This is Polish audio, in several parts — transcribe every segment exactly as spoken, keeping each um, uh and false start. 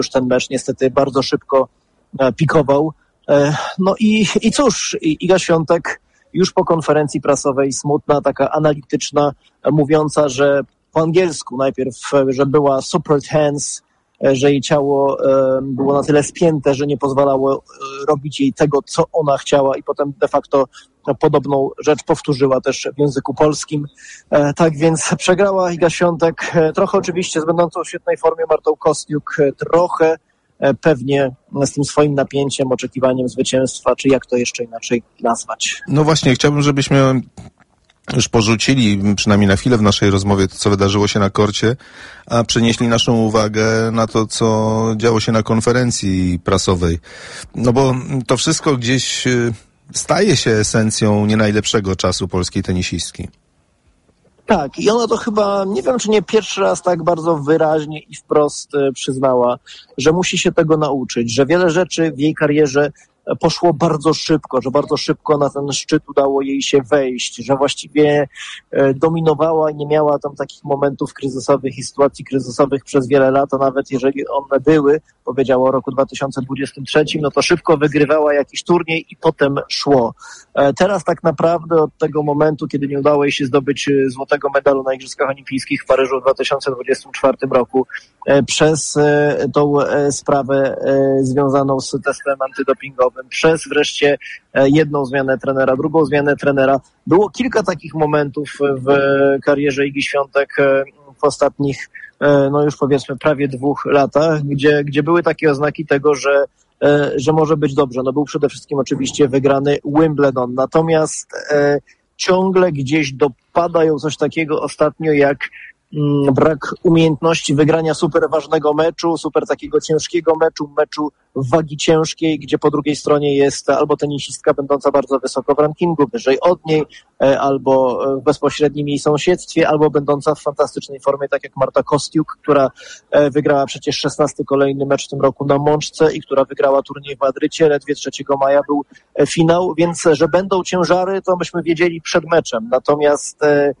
już ten mecz niestety bardzo szybko pikował. No i, i cóż, Iga Świątek już po konferencji prasowej smutna, taka analityczna, mówiąca, że po angielsku najpierw, że była super tense, że jej ciało było na tyle spięte, że nie pozwalało robić jej tego, co ona chciała i potem de facto podobną rzecz powtórzyła też w języku polskim. Tak więc przegrała Iga Świątek, trochę oczywiście z będącą w świetnej formie Martą Kostiuk, trochę pewnie z tym swoim napięciem, oczekiwaniem zwycięstwa, czy jak to jeszcze inaczej nazwać. No właśnie, chciałbym, żebyśmy już porzucili, przynajmniej na chwilę w naszej rozmowie, to, co wydarzyło się na korcie, a przenieśli naszą uwagę na to, co działo się na konferencji prasowej. No bo to wszystko gdzieś staje się esencją nie najlepszego czasu polskiej tenisistki. Tak, i ona to chyba, nie wiem, czy nie pierwszy raz tak bardzo wyraźnie i wprost przyznała, że musi się tego nauczyć, że wiele rzeczy w jej karierze poszło bardzo szybko, że bardzo szybko na ten szczyt udało jej się wejść, że właściwie dominowała i nie miała tam takich momentów kryzysowych i sytuacji kryzysowych przez wiele lat, a nawet jeżeli one były, powiedziała o roku dwa tysiące dwudziestym trzecim, no to szybko wygrywała jakiś turniej i potem szło. Teraz tak naprawdę od tego momentu, kiedy nie udało jej się zdobyć złotego medalu na Igrzyskach Olimpijskich w Paryżu w dwa tysiące dwudziestym czwartym roku, przez tą sprawę związaną z testem antydopingowym, przez wreszcie jedną zmianę trenera, drugą zmianę trenera. Było kilka takich momentów w karierze Igi Świątek w ostatnich, no już powiedzmy prawie dwóch latach, gdzie, gdzie były takie oznaki tego, że, że może być dobrze. No był przede wszystkim oczywiście wygrany Wimbledon, natomiast e, ciągle gdzieś dopada ją coś takiego ostatnio jak brak umiejętności wygrania super ważnego meczu, super takiego ciężkiego meczu, meczu wagi ciężkiej, gdzie po drugiej stronie jest albo tenisistka będąca bardzo wysoko w rankingu, wyżej od niej, albo w bezpośrednim jej sąsiedztwie, albo będąca w fantastycznej formie, tak jak Marta Kostiuk, która wygrała przecież szesnasty kolejny mecz w tym roku na Mączce i która wygrała turniej w Madrycie, ledwie trzeciego maja był finał, więc że będą ciężary, to myśmy wiedzieli przed meczem. Natomiast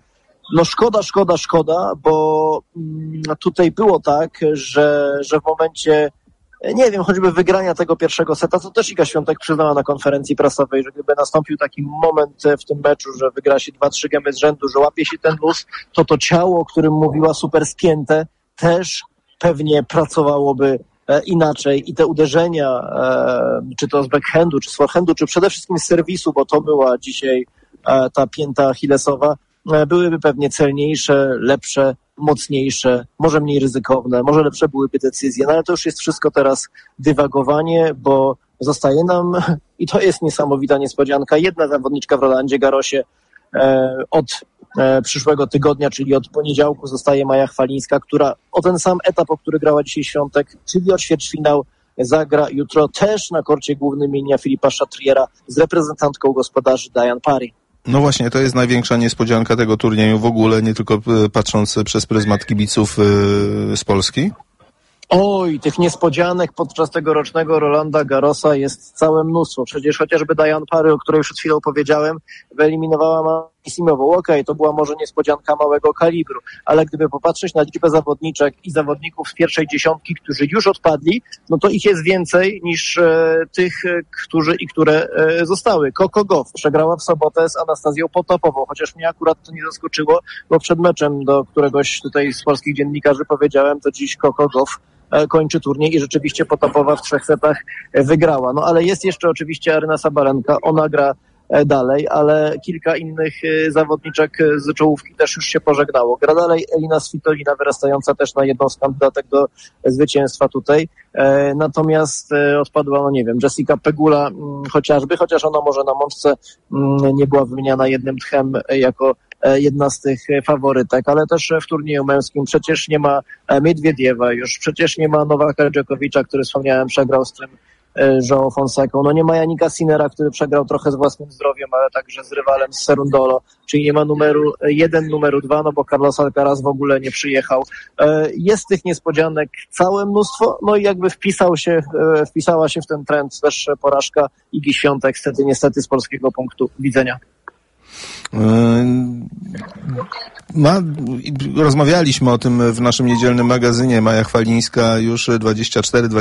no szkoda, szkoda, szkoda, bo tutaj było tak, że, że w momencie, nie wiem, choćby wygrania tego pierwszego seta, to też Iga Świątek przyznała na konferencji prasowej, że gdyby nastąpił taki moment w tym meczu, że wygra się dwa, trzy gemy z rzędu, że łapie się ten luz, to to ciało, o którym mówiła, super spięte, też pewnie pracowałoby inaczej i te uderzenia, czy to z backhandu, czy z forehandu, czy przede wszystkim z serwisu, bo to była dzisiaj ta pięta achillesowa, byłyby pewnie celniejsze, lepsze, mocniejsze, może mniej ryzykowne, może lepsze byłyby decyzje, no ale to już jest wszystko teraz dywagowanie, bo zostaje nam, i to jest niesamowita niespodzianka, jedna zawodniczka w Rolandzie Garrosie e, od e, przyszłego tygodnia, czyli od poniedziałku zostaje Maja Chwalińska, która o ten sam etap, o który grała dzisiaj Świątek, czyli o ćwierćfinał, zagra jutro też na korcie głównym imienia Filipa Chatriera z reprezentantką gospodarzy Diane Parry. No właśnie, to jest największa niespodzianka tego turnieju w ogóle, nie tylko patrząc przez pryzmat kibiców yy, z Polski. Oj, tych niespodzianek podczas tegorocznego Rolanda Garrosa jest całe mnóstwo. Przecież chociażby Diane Parry, o której przed chwilą powiedziałem, wyeliminowała Manisimową. Okej, okay, to była może niespodzianka małego kalibru, ale gdyby popatrzeć na liczbę zawodniczek i zawodników z pierwszej dziesiątki, którzy już odpadli, no to ich jest więcej niż e, tych, którzy i które e, zostały. Coco Gauff przegrała w sobotę z Anastazją Potapową, chociaż mnie akurat to nie zaskoczyło, bo przed meczem do któregoś tutaj z polskich dziennikarzy powiedziałem, to dziś Coco Gauff kończy turniej i rzeczywiście Potapowa w trzech setach wygrała. No ale jest jeszcze oczywiście Aryna Sabalenka, ona gra dalej, ale kilka innych zawodniczek z czołówki też już się pożegnało. Gra dalej Elina Svitolina, wyrastająca też na jedną z kandydatek do zwycięstwa tutaj. Natomiast odpadła, no nie wiem, Jessica Pegula chociażby, chociaż ona może na Mączce nie była wymieniana jednym tchem jako jedna z tych faworytek, ale też w turnieju męskim przecież nie ma Miedwiediewa już, przecież nie ma Nowaka Dżokowicza, który wspomniałem, przegrał z tym João Fonseką. No nie ma Jannika Sinnera, który przegrał trochę z własnym zdrowiem, ale także z rywalem z Cerundolo, czyli nie ma numeru jeden, numeru dwa, no bo Carlos Alcaraz w ogóle nie przyjechał. Jest tych niespodzianek całe mnóstwo, no i jakby wpisał się, wpisała się w ten trend też porażka Igi Świątek, niestety, niestety z polskiego punktu widzenia. Ma, rozmawialiśmy o tym w naszym niedzielnym magazynie. Maja Chwalińska już dwadzieścia cztery